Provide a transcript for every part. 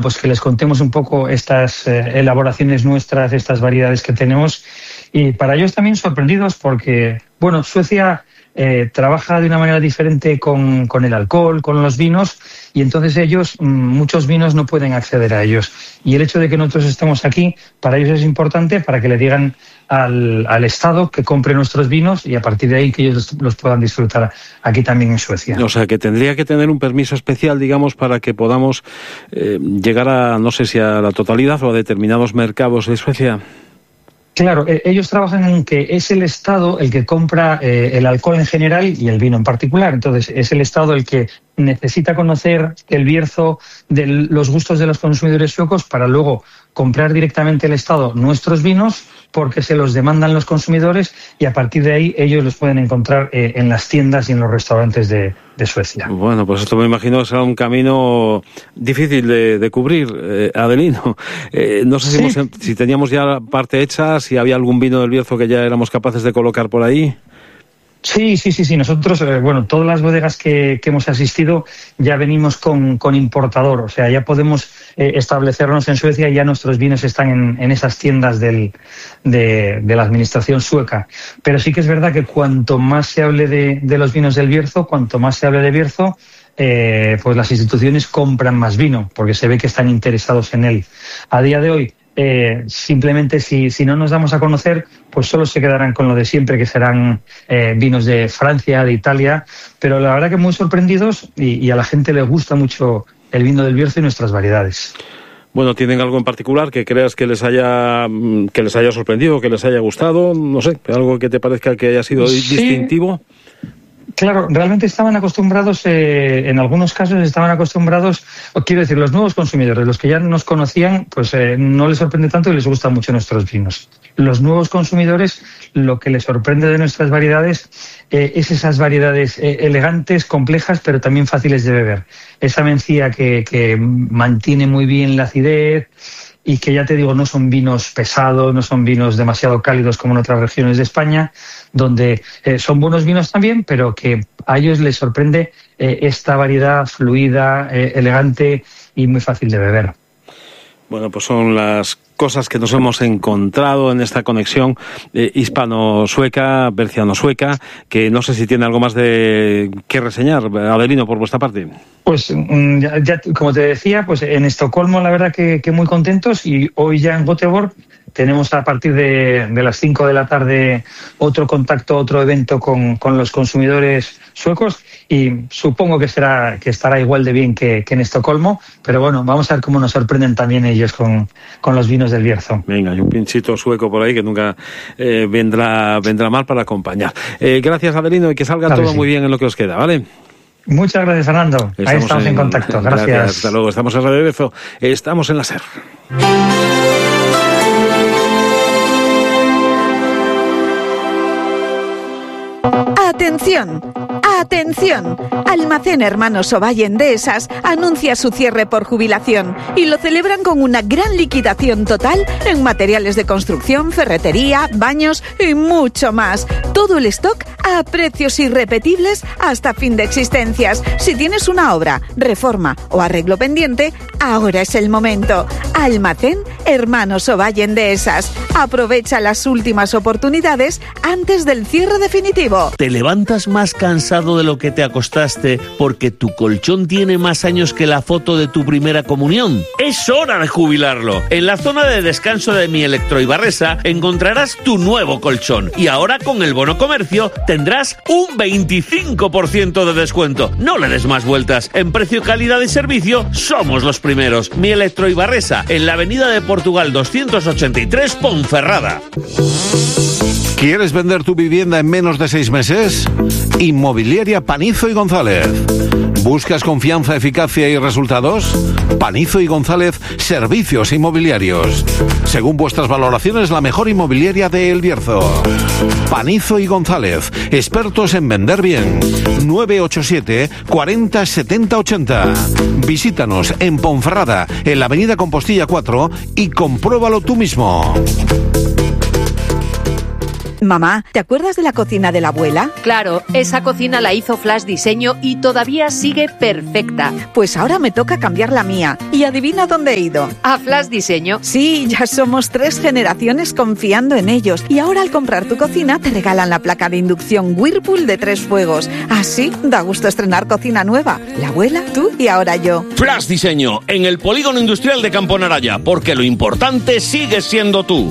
pues que les contemos un poco estas elaboraciones nuestras, estas variedades que tenemos. Y para ellos también sorprendidos porque, bueno, Suecia trabaja de una manera diferente con el alcohol, con los vinos, y entonces ellos, muchos vinos no pueden acceder a ellos. Y el hecho de que nosotros estemos aquí, para ellos es importante para que le digan al Estado que compre nuestros vinos y a partir de ahí que ellos los puedan disfrutar aquí también en Suecia. O sea, que tendría que tener un permiso especial, digamos, para que podamos llegar a, no sé si a la totalidad o a determinados mercados de Suecia. Claro, ellos trabajan en que es el Estado el que compra el alcohol en general y el vino en particular. Entonces, es el Estado el que necesita conocer el Bierzo de los gustos de los consumidores suecos para luego comprar directamente el Estado nuestros vinos porque se los demandan los consumidores y a partir de ahí ellos los pueden encontrar en las tiendas y en los restaurantes de Suecia. Bueno, pues esto me imagino que será un camino difícil de cubrir, Adelino. No sé si teníamos ya la parte hecha, si había algún vino del Bierzo que ya éramos capaces de colocar por ahí. Sí. Nosotros, todas las bodegas que hemos asistido ya venimos con importador. O sea, ya podemos establecernos en Suecia y ya nuestros vinos están en esas tiendas de la administración sueca. Pero sí que es verdad que cuanto más se hable de los vinos del Bierzo, cuanto más se hable de Bierzo, pues las instituciones compran más vino, porque se ve que están interesados en él. A día de hoy, simplemente si no nos damos a conocer, pues solo se quedarán con lo de siempre, que serán vinos de Francia, de Italia, pero la verdad que muy sorprendidos y a la gente le gusta mucho el vino del Bierzo y nuestras variedades. Bueno, ¿tienen algo en particular que creas que les haya sorprendido, que les haya gustado? No sé, algo que te parezca que haya sido distintivo. Claro, realmente estaban acostumbrados, en algunos casos estaban acostumbrados, quiero decir, los nuevos consumidores, los que ya nos conocían, pues no les sorprende tanto y les gustan mucho nuestros vinos. Los nuevos consumidores, lo que les sorprende de nuestras variedades es esas variedades elegantes, complejas, pero también fáciles de beber. Esa mencía que mantiene muy bien la acidez y que ya te digo, no son vinos pesados, no son vinos demasiado cálidos como en otras regiones de España, donde son buenos vinos también, pero que a ellos les sorprende esta variedad fluida, elegante y muy fácil de beber. Bueno, pues son las cosas que nos hemos encontrado en esta conexión hispano-sueca, berciano-sueca, que no sé si tiene algo más que reseñar, Adelino, por vuestra parte. Pues ya, como te decía, pues en Estocolmo la verdad que muy contentos, y hoy ya en Göteborg tenemos a partir de las 5 de la tarde otro contacto, otro evento con los consumidores suecos, y supongo que estará igual de bien que en Estocolmo, pero bueno, vamos a ver cómo nos sorprenden también ellos con los vinos del Bierzo. Venga, hay un pinchito sueco por ahí que nunca vendrá mal para acompañar. Gracias, Adelino, y que salga todo muy bien en lo que os queda, ¿vale? Muchas gracias, Fernando. Ahí estamos en contacto. Gracias. Hasta luego. Estamos en Radio Bierzo. Estamos en la SER. ¡Atención! ¡Atención! Almacén Hermanos Ovalle Dehesas anuncia su cierre por jubilación y lo celebran con una gran liquidación total en materiales de construcción, ferretería, baños y mucho más. Todo el stock a precios irrepetibles hasta fin de existencias. Si tienes una obra, reforma o arreglo pendiente, ahora es el momento. Almacén Hermanos Ovalle Dehesas. Aprovecha las últimas oportunidades antes del cierre definitivo. ¿Te levantas más cansado de lo que te acostaste porque tu colchón tiene más años que la foto de tu primera comunión? ¡Es hora de jubilarlo! En la zona de descanso de Mi Electro Ibarresa encontrarás tu nuevo colchón, y ahora con el bono comercio tendrás un 25% de descuento. No le des más vueltas. En precio, calidad y servicio somos los primeros. Mi Electro Ibarresa, en la avenida de Portugal 283, Ponferrada. ¿Quieres vender tu vivienda en menos de 6 meses? Inmobiliaria Panizo y González. ¿Buscas confianza, eficacia y resultados? Panizo y González, servicios inmobiliarios. Según vuestras valoraciones, la mejor inmobiliaria de El Bierzo. Panizo y González, expertos en vender bien. 987 40 70 80. Visítanos en Ponferrada, en la avenida Compostilla 4, y compruébalo tú mismo. Mamá, ¿te acuerdas de la cocina de la abuela? Claro, esa cocina la hizo Flash Diseño y todavía sigue perfecta. Pues ahora me toca cambiar la mía. ¿Y adivina dónde he ido? ¿A Flash Diseño? Sí, ya somos 3 generaciones confiando en ellos. Y ahora al comprar tu cocina te regalan la placa de inducción Whirlpool de 3 fuegos. Así da gusto estrenar cocina nueva. La abuela, tú y ahora yo. Flash Diseño, en el Polígono Industrial de Campo Naraya, porque lo importante sigue siendo tú.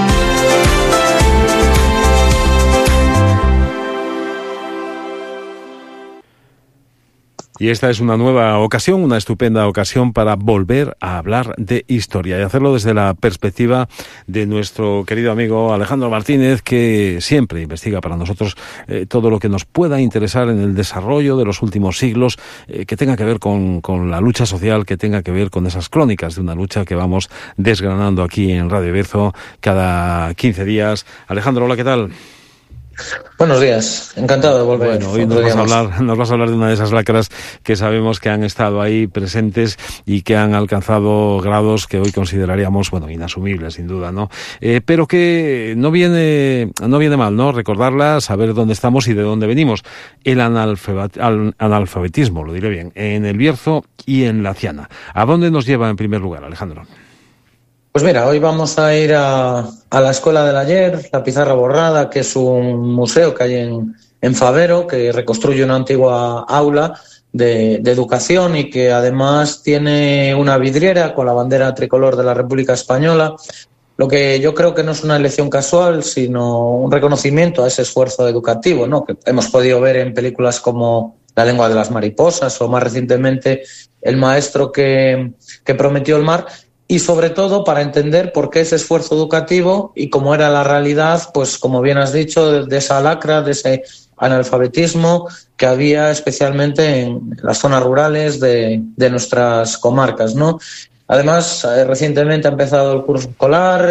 Y esta es una nueva ocasión, una estupenda ocasión para volver a hablar de historia y hacerlo desde la perspectiva de nuestro querido amigo Alejandro Martínez, que siempre investiga para nosotros todo lo que nos pueda interesar en el desarrollo de los últimos siglos, que tenga que ver con la lucha social, que tenga que ver con esas crónicas de una lucha que vamos desgranando aquí en Radio Bierzo cada 15 días. Alejandro, hola, ¿qué tal? Buenos días, encantado de volver. Bueno, hoy nos vas a hablar de una de esas lacras que sabemos que han estado ahí presentes y que han alcanzado grados que hoy consideraríamos, bueno, inasumibles, sin duda, ¿no? Pero que no viene mal, ¿no? Recordarla, saber dónde estamos y de dónde venimos. El analfabetismo, lo diré bien, en el Bierzo y en la Ciana. ¿A dónde nos lleva en primer lugar, Alejandro? Pues mira, hoy vamos a ir a la Escuela del Ayer, la Pizarra Borrada, que es un museo que hay en Favero, que reconstruye una antigua aula de educación y que además tiene una vidriera con la bandera tricolor de la República Española, lo que yo creo que no es una elección casual, sino un reconocimiento a ese esfuerzo educativo, ¿no? Que hemos podido ver en películas como La lengua de las mariposas o más recientemente El maestro que prometió el mar. Y sobre todo para entender por qué ese esfuerzo educativo y cómo era la realidad, pues como bien has dicho, de esa lacra, de ese analfabetismo que había especialmente en las zonas rurales de nuestras comarcas, ¿no? Además, recientemente ha empezado el curso escolar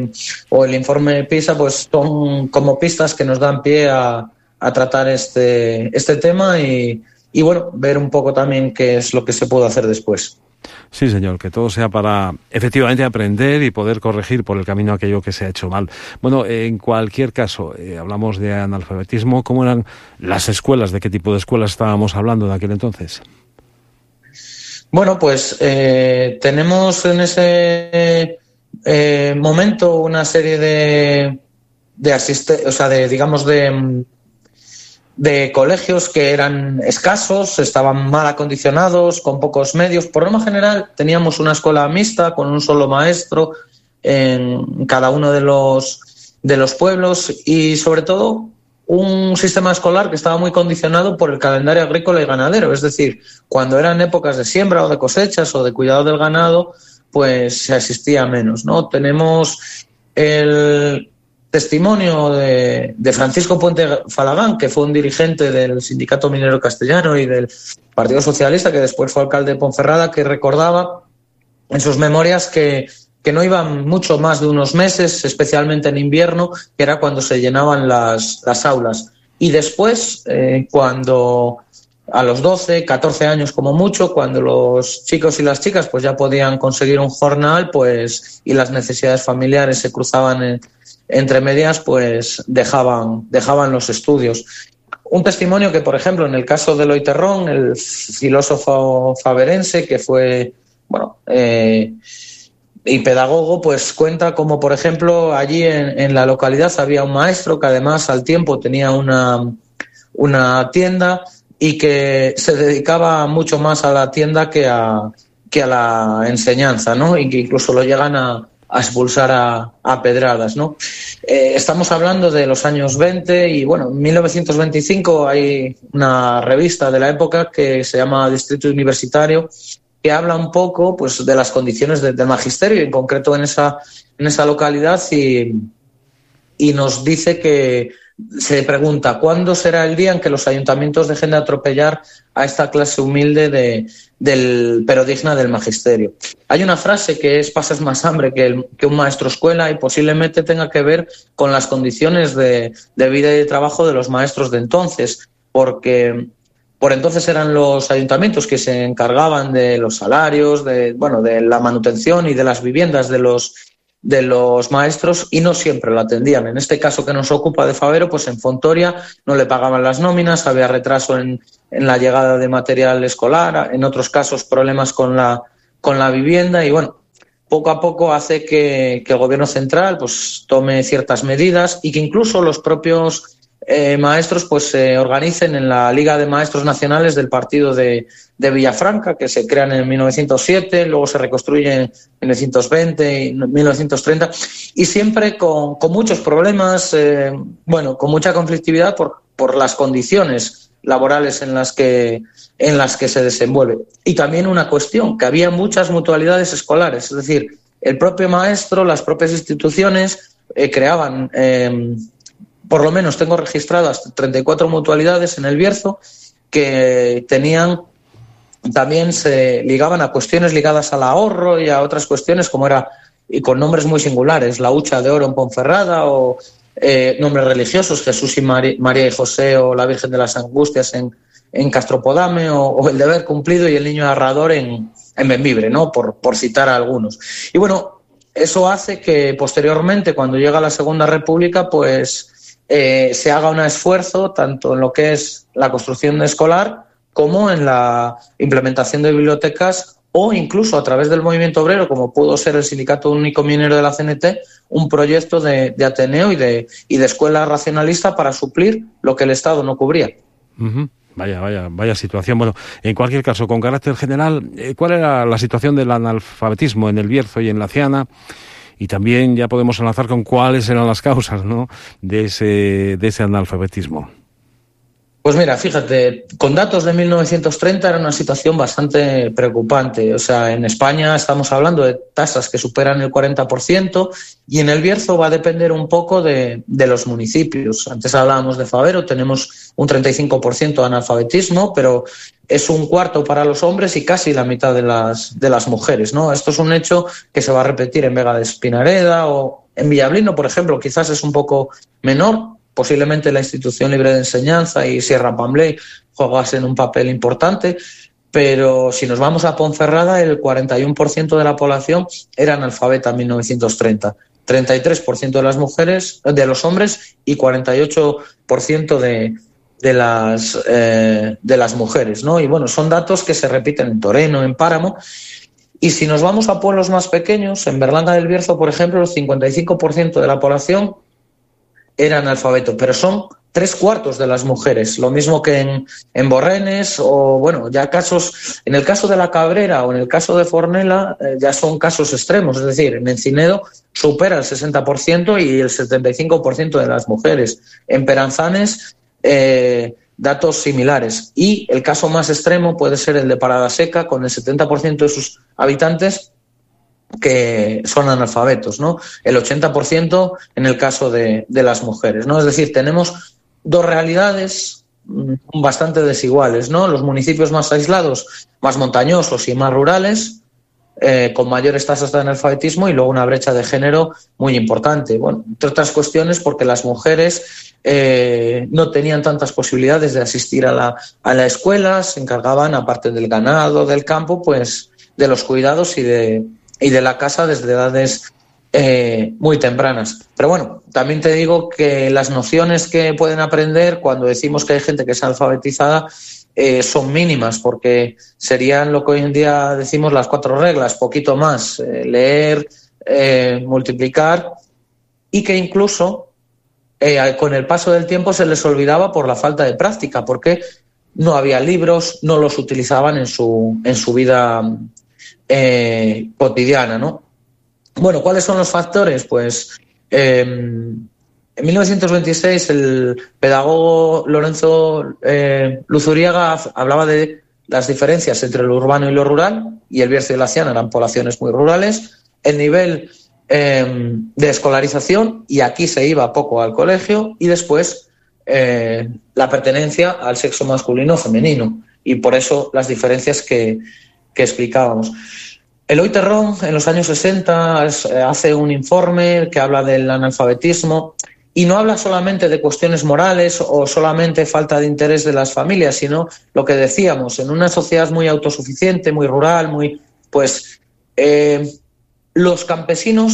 o el informe PISA, pues son como pistas que nos dan pie a tratar este tema y bueno, ver un poco también qué es lo que se puede hacer después. Sí, señor, que todo sea para efectivamente aprender y poder corregir por el camino aquello que se ha hecho mal. Bueno, en cualquier caso, hablamos de analfabetismo. ¿Cómo eran las escuelas? ¿De qué tipo de escuelas estábamos hablando en aquel entonces? Bueno, pues tenemos en ese momento una serie de colegios que eran escasos, estaban mal acondicionados, con pocos medios. Por norma general teníamos una escuela mixta con un solo maestro en cada uno de los pueblos y sobre todo un sistema escolar que estaba muy condicionado por el calendario agrícola y ganadero. Es decir, cuando eran épocas de siembra o de cosechas o de cuidado del ganado, pues se asistía menos, ¿no? Tenemos el testimonio de Francisco Puente Falagán, que fue un dirigente del Sindicato Minero Castellano y del Partido Socialista, que después fue alcalde de Ponferrada, que recordaba en sus memorias que no iban mucho más de unos meses, especialmente en invierno, que era cuando se llenaban las aulas. Y después, cuando a los 12, 14 años como mucho, cuando los chicos y las chicas pues ya podían conseguir un jornal, pues y las necesidades familiares se cruzaban entre medias, pues dejaban los estudios. Un testimonio que, por ejemplo, en el caso de Eloy Terrón, el filósofo faverense, que fue, y pedagogo, pues cuenta como, por ejemplo, allí en la localidad había un maestro que además al tiempo tenía una tienda y que se dedicaba mucho más a la tienda que a la enseñanza, ¿no? Y que incluso lo llegan a expulsar a pedradas, ¿no? Estamos hablando de los años 20 y, bueno, en 1925 hay una revista de la época que se llama Distrito Universitario, que habla un poco, pues, de las condiciones del magisterio, y en concreto en esa localidad, y nos dice que se pregunta ¿cuándo será el día en que los ayuntamientos dejen de atropellar a esta clase humilde pero digna del magisterio? Hay una frase que es pasas más hambre que un maestro escuela, y posiblemente tenga que ver con las condiciones de vida y de trabajo de los maestros de entonces, porque por entonces eran los ayuntamientos que se encargaban de los salarios, de la manutención y de las viviendas de los los maestros y no siempre lo atendían. En este caso que nos ocupa de Fabero, pues en Fontoria no le pagaban las nóminas, había retraso en la llegada de material escolar, en otros casos problemas con la vivienda y bueno, poco a poco hace que el gobierno central pues tome ciertas medidas y que incluso los propios maestros pues se organicen en la Liga de Maestros Nacionales del partido de Villafranca, que se crean en 1907, luego se reconstruye en 1920 y 1930, y siempre con muchos problemas, con mucha conflictividad por las condiciones laborales en las que se desenvuelve. Y también una cuestión, que había muchas mutualidades escolares, es decir, el propio maestro, las propias instituciones creaban, por lo menos tengo registradas 34 mutualidades en El Bierzo que también se ligaban a cuestiones ligadas al ahorro y a otras cuestiones como era, y con nombres muy singulares, la Hucha de Oro en Ponferrada o nombres religiosos, Jesús y María y José o la Virgen de las Angustias en Castropodame o el deber cumplido y el niño narrador en Bembibre, ¿no? Por citar a algunos. Y bueno, eso hace que posteriormente, cuando llega la Segunda República, pues se haga un esfuerzo tanto en lo que es la construcción escolar como en la implementación de bibliotecas o incluso a través del movimiento obrero, como pudo ser el Sindicato Único Minero de la CNT, un proyecto de Ateneo y de escuela racionalista para suplir lo que el Estado no cubría. Uh-huh. Vaya situación. Bueno, en cualquier caso, con carácter general, ¿cuál era la situación del analfabetismo en El Bierzo y en La Ciana? Y también ya podemos enlazar con cuáles eran las causas, ¿no?, de ese analfabetismo. Pues mira, fíjate, con datos de 1930 era una situación bastante preocupante. O sea, en España estamos hablando de tasas que superan el 40% y en El Bierzo va a depender un poco de los municipios. Antes hablábamos de Fabero, tenemos un 35% de analfabetismo, pero es un cuarto para los hombres y casi la mitad de las mujeres, ¿no? Esto es un hecho que se va a repetir en Vega de Espinareda o en Villablino, por ejemplo, quizás es un poco menor. Posiblemente la Institución Libre de Enseñanza y Sierra Pambley jugasen un papel importante, pero si nos vamos a Ponferrada, el 41% de la población era analfabeta en 1930, 33% de las mujeres, de los hombres y 48% de las mujeres, ¿no? Y bueno, son datos que se repiten en Toreno, en Páramo. Y si nos vamos a pueblos más pequeños, en Berlanga del Bierzo, por ejemplo, el 55% de la población era analfabeto, pero son 3/4 de las mujeres, lo mismo que en Borrenes o, bueno, ya casos, en el caso de La Cabrera o en el caso de Fornela, ya son casos extremos, es decir, en Encinedo supera el 60% y el 75% de las mujeres. En Peranzanes, datos similares. Y el caso más extremo puede ser el de Parada Seca, con el 70% de sus habitantes que son analfabetos, ¿no? El 80% en el caso de las mujeres, ¿no? Es decir, tenemos dos realidades bastante desiguales, ¿no? Los municipios más aislados, más montañosos y más rurales, con mayores tasas de analfabetismo y luego una brecha de género muy importante. Bueno, entre otras cuestiones porque las mujeres no tenían tantas posibilidades de asistir a la escuela, se encargaban, aparte del ganado, del campo, pues de los cuidados y de la casa desde edades muy tempranas. Pero bueno, también te digo que las nociones que pueden aprender cuando decimos que hay gente que es alfabetizada son mínimas, porque serían lo que hoy en día decimos las 4 reglas, poquito más, leer, multiplicar, y que incluso con el paso del tiempo se les olvidaba por la falta de práctica, porque no había libros, no los utilizaban en su vida cotidiana, ¿no? Bueno, ¿cuáles son los factores? Pues en 1926 el pedagogo Lorenzo Luzuriaga hablaba de las diferencias entre lo urbano y lo rural, y El Bierzo y La Ciana eran poblaciones muy rurales, el nivel de escolarización, y aquí se iba poco al colegio, y después la pertenencia al sexo masculino o femenino, y por eso las diferencias que explicábamos. Eloy Terrón, en los años 60, hace un informe que habla del analfabetismo y no habla solamente de cuestiones morales o solamente falta de interés de las familias, sino lo que decíamos, en una sociedad muy autosuficiente, muy rural, los campesinos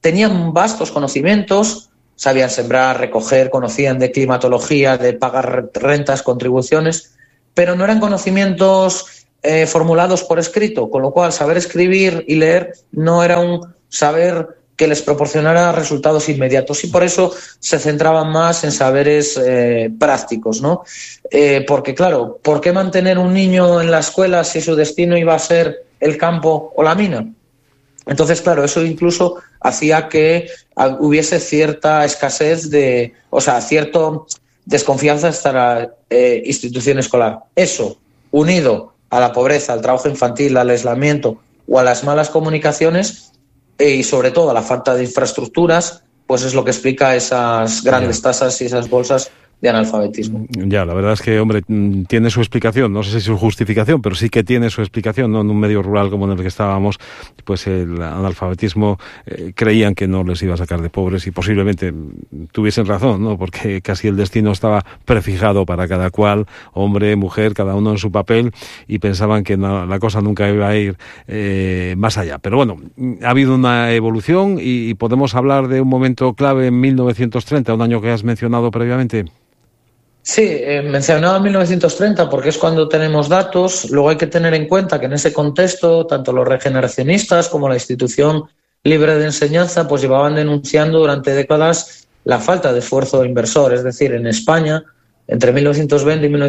tenían vastos conocimientos, sabían sembrar, recoger, conocían de climatología, de pagar rentas, contribuciones, pero no eran conocimientos formulados por escrito, con lo cual saber escribir y leer no era un saber que les proporcionara resultados inmediatos, y por eso se centraban más en saberes prácticos, ¿no? Porque claro, ¿por qué mantener un niño en la escuela si su destino iba a ser el campo o la mina? Entonces, claro, eso incluso hacía que hubiese cierta escasez cierta desconfianza hasta la institución escolar. Eso, unido a la pobreza, al trabajo infantil, al aislamiento o a las malas comunicaciones y sobre todo a la falta de infraestructuras, pues es lo que explica esas grandes tasas y esas bolsas de analfabetismo. Ya, la verdad es que, hombre, tiene su explicación, no sé si su justificación, pero sí que tiene su explicación, ¿no? En un medio rural como en el que estábamos, pues el analfabetismo creían que no les iba a sacar de pobres y posiblemente tuviesen razón, ¿no? Porque casi el destino estaba prefijado para cada cual, hombre, mujer, cada uno en su papel, y pensaban que la cosa nunca iba a ir más allá. Pero bueno, ha habido una evolución y podemos hablar de un momento clave en 1930, un año que has mencionado previamente. Sí, mencionaba 1930 porque es cuando tenemos datos. Luego hay que tener en cuenta que en ese contexto tanto los regeneracionistas como la institución libre de enseñanza pues llevaban denunciando durante décadas la falta de esfuerzo inversor. Es decir, en España entre 1900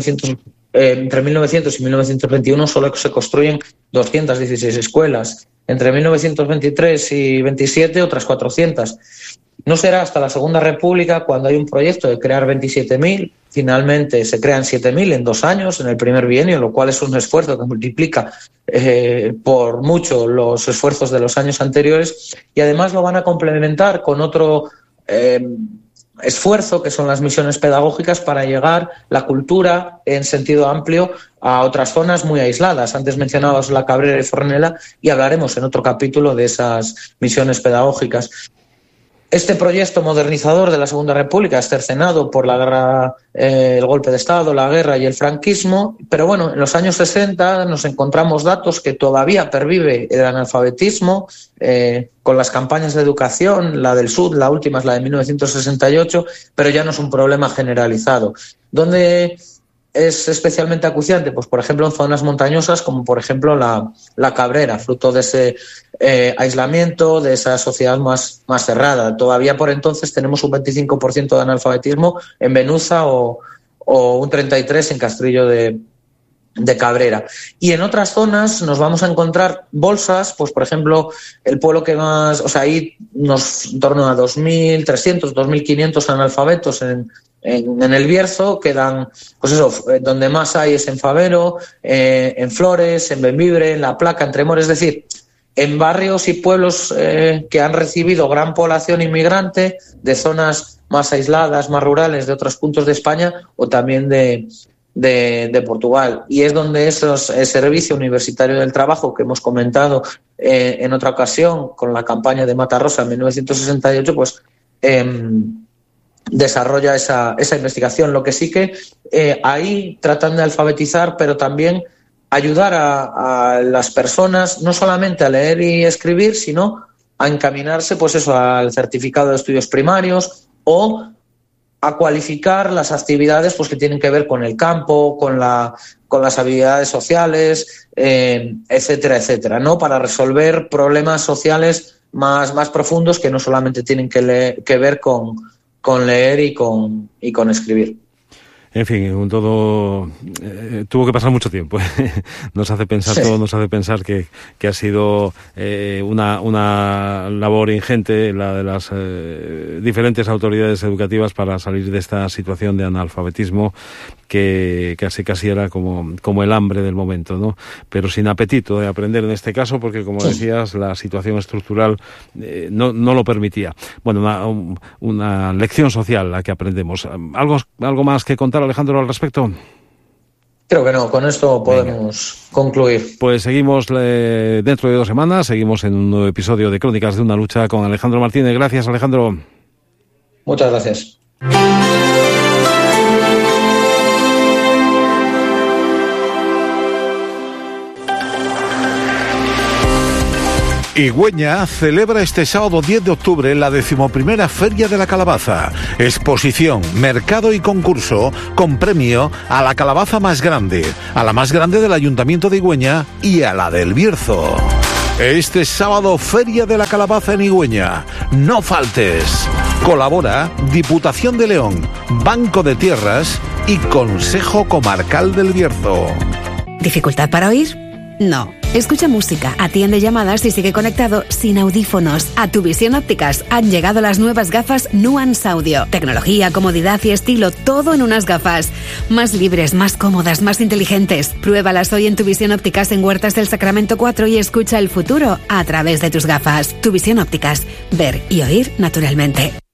y 1921 solo se construyen 216 escuelas. Entre 1923 y 27 otras 400. No será hasta la Segunda República cuando hay un proyecto de crear 27.000. Finalmente se crean 7.000 en 2 años, en el primer bienio, lo cual es un esfuerzo que multiplica por mucho los esfuerzos de los años anteriores, y además lo van a complementar con otro esfuerzo que son las misiones pedagógicas para llegar la cultura en sentido amplio a otras zonas muy aisladas. Antes mencionabas La Cabrera y Fornelà y hablaremos en otro capítulo de esas misiones pedagógicas. Este proyecto modernizador de la Segunda República es cercenado por la guerra, el golpe de Estado, la guerra y el franquismo, pero bueno, en los años 60 nos encontramos datos que todavía pervive el analfabetismo, con las campañas de educación, la del Sud, la última es la de 1968, pero ya no es un problema generalizado. ¿Dónde es especialmente acuciante? Pues por ejemplo en zonas montañosas como por ejemplo la Cabrera, fruto de ese aislamiento, de esa sociedad más cerrada. Todavía por entonces tenemos un 25% de analfabetismo en Benuza o un 33% en Castrillo de Cabrera. Y en otras zonas nos vamos a encontrar bolsas, pues por ejemplo el pueblo que más, ahí en torno a 2.300, 2.500 analfabetos en el Bierzo, quedan, pues eso, donde más hay es en Favero, en Flores, en Bembibre, en La Placa, en Tremor, es decir, en barrios y pueblos que han recibido gran población inmigrante de zonas más aisladas, más rurales, de otros puntos de España o también de Portugal. Y es donde esos servicio universitario del trabajo que hemos comentado en otra ocasión con la campaña de Mata Rosa en 1968, pues desarrolla esa investigación. Lo que sí que ahí tratan de alfabetizar, pero también ayudar a las personas no solamente a leer y escribir, sino a encaminarse pues eso, al certificado de estudios primarios o a cualificar las actividades pues que tienen que ver con el campo, con las habilidades sociales, etcétera, etcétera, ¿no? Para resolver problemas sociales más profundos que no solamente tienen que ver con leer y con escribir. En fin, todo tuvo que pasar mucho tiempo. Nos hace pensar sí. Todo, nos hace pensar que ha sido una labor ingente la de las diferentes autoridades educativas para salir de esta situación de analfabetismo que casi era como el hambre del momento, ¿no? Pero sin apetito de aprender en este caso, porque como decías, la situación estructural no lo permitía. Bueno, una lección social la que aprendemos. ¿Algo más que contar, Alejandro, al respecto? Creo que no, con esto podemos concluir. Pues seguimos dentro de 2 semanas, seguimos en un nuevo episodio de Crónicas de una lucha con Alejandro Martínez. Gracias, Alejandro. Muchas gracias. Igüeña celebra este sábado 10 de octubre la 11ª Feria de la Calabaza. Exposición, mercado y concurso con premio a la calabaza más grande, a la más grande del Ayuntamiento de Igüeña y a la del Bierzo. Este sábado, Feria de la Calabaza en Igüeña. No faltes. Colabora Diputación de León, Banco de Tierras y Consejo Comarcal del Bierzo. ¿Dificultad para oír? No. Escucha música, atiende llamadas y sigue conectado sin audífonos. A Tu Visión Ópticas han llegado las nuevas gafas Nuance Audio. Tecnología, comodidad y estilo, todo en unas gafas. Más libres, más cómodas, más inteligentes. Pruébalas hoy en Tu Visión Ópticas en Huertas del Sacramento 4 y escucha el futuro a través de tus gafas. Tu Visión Ópticas. Ver y oír naturalmente.